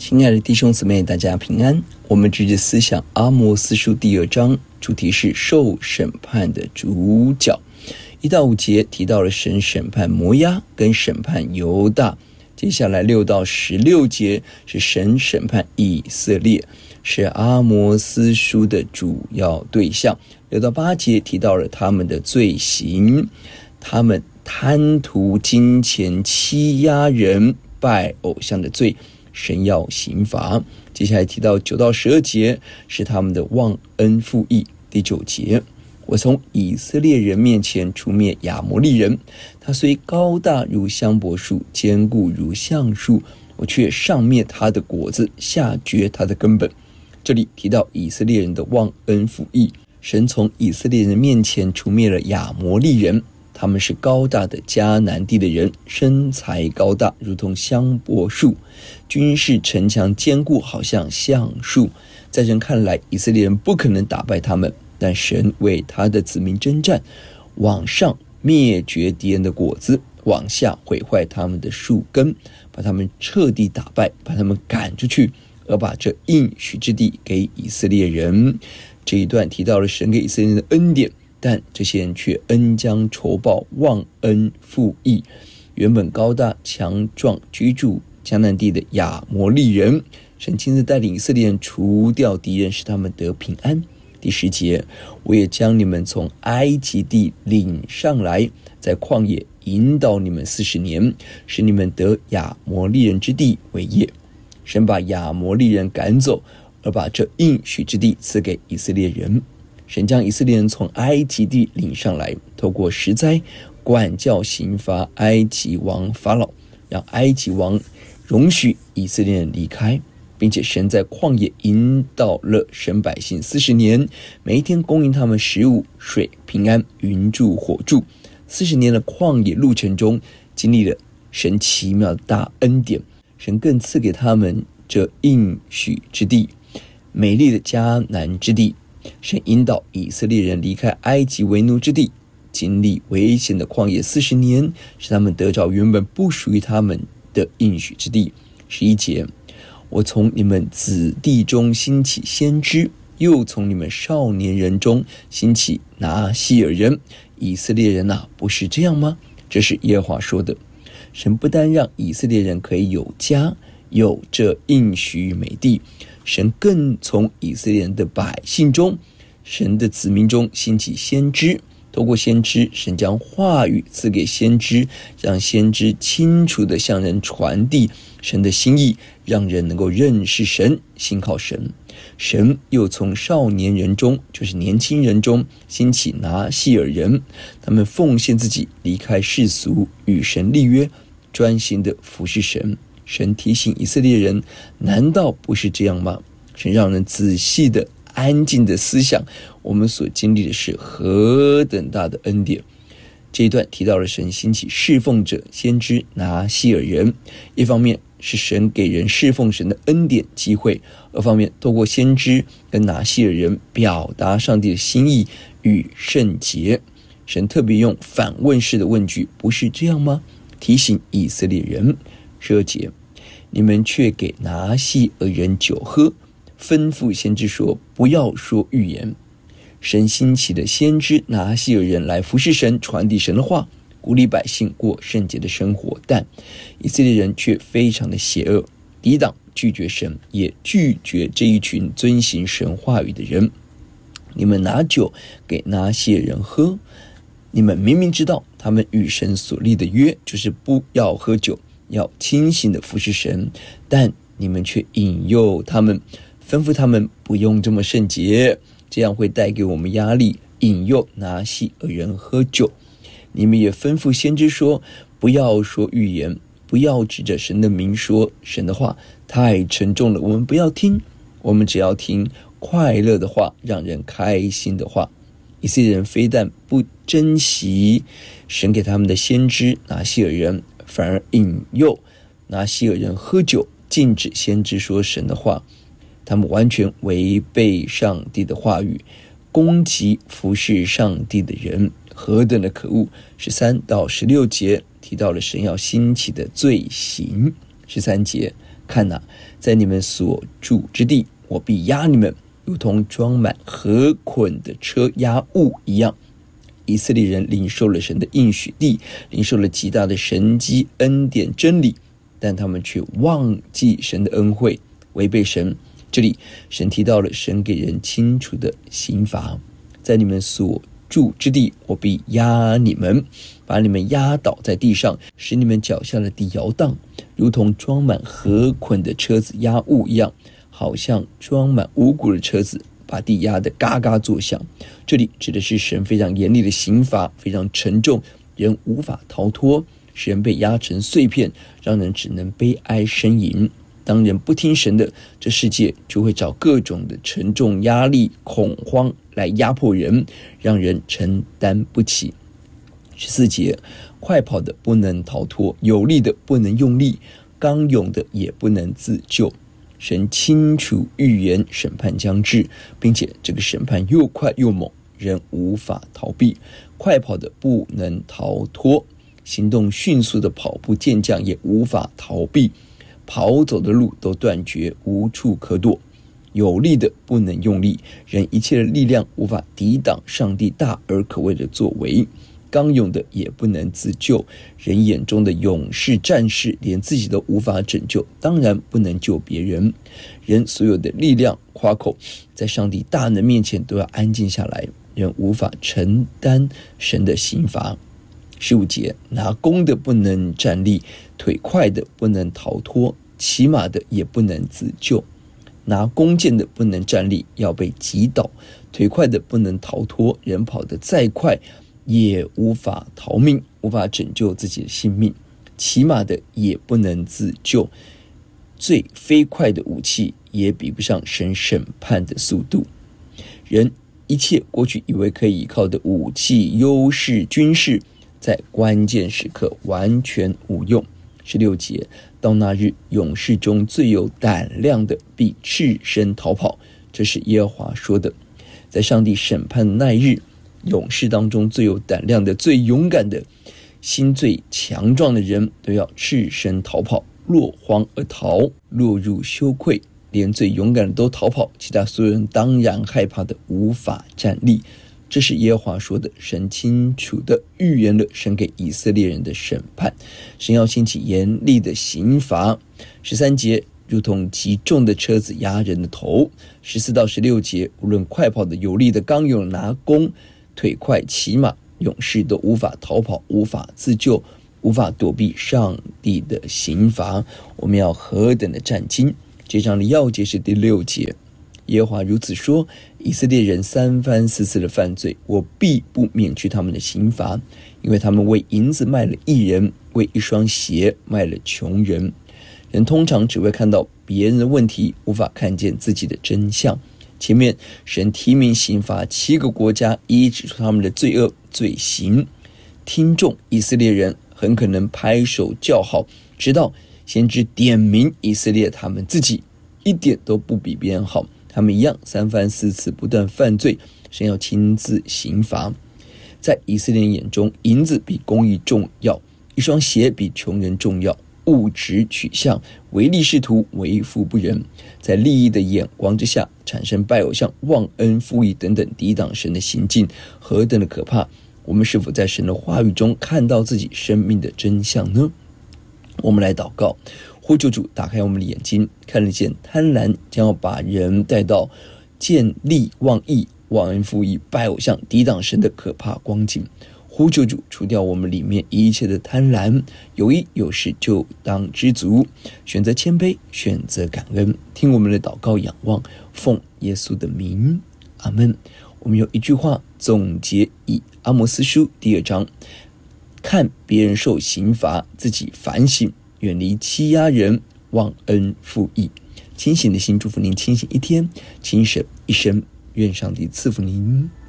亲爱的弟兄姊妹，大家平安。我们继续思想阿摩司书第2章，主题是受审判的主角。1到5节提到了神审判摩押跟审判犹大，接下来6到16节是神审判以色列，是阿摩司书的主要对象。6到8节提到了他们的罪行，他们贪图金钱、欺压人、拜偶像的罪，神要刑罚。接下来提到9到12节是他们的忘恩负义。第9节，我从以色列人面前除灭亚摩利人，他虽高大如香柏树，坚固如橡树，我却上灭他的果子，下绝他的根本。这里提到以色列人的忘恩负义，神从以色列人面前除灭了亚摩利人，他们是高大的迦南地的人，身材高大如同香柏树，军事城墙坚固好像橡树。在人看来，以色列人不可能打败他们，但神为他的子民征战，往上灭绝敌人的果子，往下毁坏他们的树根，把他们彻底打败，把他们赶出去，而把这应许之地给以色列人。这一段提到了神给以色列人的恩典，但这些人却恩将仇报，忘恩负义。原本高大强壮居住迦南地的亚摩利人，神亲自带领以色列人除掉敌人，使他们得平安。第10节，我也将你们从埃及地领上来，在旷野引导你们40年，使你们得亚摩利人之地为业。神把亚摩利人赶走，而把这应许之地赐给以色列人。神将以色列人从埃及地领上来，透过10灾管教刑罚埃及王法老，让埃及王容许以色列人离开，并且神在旷野引导了神百姓40年，每一天供应他们食物、水、平安、云柱火柱。40年的旷野路程中，经历了神奇妙的大恩典，神更赐给他们这应许之地，美丽的迦南之地。神引导以色列人离开埃及为奴之地，经历危险的旷野40年，使他们得着原本不属于他们的应许之地。11节，我从你们子弟中兴起先知，又从你们少年人中兴起拿西尔人。以色列人啊，不是这样吗？这是耶和华说的。神不单让以色列人可以有家，有这应许美地，神更从以色列人的百姓中，神的子民中兴起先知。透过先知，神将话语赐给先知，让先知清楚地向人传递神的心意，让人能够认识神，信靠神。神又从少年人中，就是年轻人中兴起拿西尔人，他们奉献自己，离开世俗，与神立约，专心地服侍神。神提醒以色列人，难道不是这样吗？神让人仔细的、安静的思想，我们所经历的是何等大的恩典。这一段提到了神兴起侍奉者先知拿西尔人，一方面是神给人侍奉神的恩典机会，二方面透过先知跟拿西尔人表达上帝的心意与圣洁。神特别用反问式的问句，不是这样吗？提醒以色列人。12节，你们却给拿西尔人酒喝，吩咐先知说，不要说预言。神兴起的先知拿西尔人来服侍神，传递神的话，鼓励百姓过圣洁的生活，但以色列人却非常的邪恶，抵挡拒绝神，也拒绝这一群遵行神话语的人。你们拿酒给拿西尔人喝，你们明明知道他们与神所立的约就是不要喝酒，要清醒的服侍神，但你们却引诱他们，吩咐他们不用这么圣洁，这样会带给我们压力，引诱拿西尔人喝酒。你们也吩咐先知说，不要说预言，不要指着神的名说神的话，太沉重了，我们不要听，我们只要听快乐的话，让人开心的话。以色列人非但不珍惜神给他们的先知拿西尔人，反而引诱拿西尔人喝酒，禁止先知说神的话。他们完全违背上帝的话语，攻击服侍上帝的人，何等的可恶。13到16节提到了神要兴起的罪行。13节， 看哪，在你们所住之地，我必压你们，如同装满禾捆的车压物一样。以色列人领受了神的应许地，领受了极大的神迹恩典真理，但他们却忘记神的恩惠，违背神。这里神提到了神给人清楚的刑罚，在你们所住之地，我必压你们，把你们压倒在地上，使你们脚下的地摇荡，如同装满禾捆的车子压物一样，好像装满五谷的车子把地压得嘎嘎作响。这里指的是神非常严厉的刑罚，非常沉重，人无法逃脱，使人被压成碎片，让人只能悲哀呻吟。当人不听神的，这世界就会找各种的沉重压力、恐慌来压迫人，让人承担不起。14节，快跑的不能逃脱，有力的不能用力，刚勇的也不能自救。神清楚预言审判将至，并且这个审判又快又猛，人无法逃避。快跑的不能逃脱，行动迅速的跑步健将也无法逃避，跑走的路都断绝，无处可躲。有力的不能用力，人一切的力量无法抵挡上帝大而可畏的作为。刚勇的也不能自救，人眼中的勇士战士连自己都无法拯救，当然不能救别人。人所有的力量夸口，在上帝大能面前都要安静下来，人无法承担神的刑罚。15节，拿弓的不能站立，腿快的不能逃脱，骑马的也不能自救。拿弓箭的不能站立，要被击倒；腿快的不能逃脱，人跑得再快也无法逃命，无法拯救自己的性命。骑马的也不能自救，最飞快的武器也比不上神审判的速度。人一切过去以为可以依靠的武器、优势、军事，在关键时刻完全无用。16节，到那日，勇士中最有胆量的必赤身逃跑，这是耶和华说的。在上帝审判的那一日，勇士当中最有胆量的、最勇敢的、心最强壮的人都要赤身逃跑，落荒而逃，落入羞愧。连最勇敢的都逃跑，其他所有人当然害怕的无法站立。这是耶和华说的，神清楚的预言了神给以色列人的审判，神要兴起严厉的刑罚。13节，如同极重的车子压人的头。14到16节，无论快跑的、有力的、刚勇拿弓、腿快骑马，勇士都无法逃跑，无法自救，无法躲避上帝的刑罚。我们要何等的战兢！这章的要节是第6节，耶和华如此说：以色列人三番四次的犯罪，我必不免去他们的刑罚，因为他们为银子卖了义人，为一双鞋卖了穷人。人通常只会看到别人的问题，无法看见自己的真相。前面神提名刑罚7个国家，一一指出他们的罪恶罪行。听众以色列人很可能拍手叫好，直到先知点名以色列他们自己一点都不比别人好，他们一样三番四次不断犯罪，神要亲自刑罚。在以色列人眼中，银子比公义重要，一双鞋比穷人重要，物质取向，唯利是图，为富不仁，在利益的眼光之下产生拜偶像、忘恩负义等等抵挡神的行径，何等的可怕！我们是否在神的话语中看到自己生命的真相呢？我们来祷告，呼求主打开我们的眼睛，看得见贪婪将要把人带到见利忘义、忘恩负义、拜偶像、抵挡神的可怕光景。呼求主除掉我们里面一切的贪婪，有益有事就当知足，选择谦卑，选择感恩，听我们的祷告仰望，奉耶稣的名，阿们。我们有一句话总结以阿摩司书第2章，看别人受刑罚，自己反省，远离欺压人，忘恩负义。清醒的心祝福您清醒一天，清醒一生，愿上帝赐福您。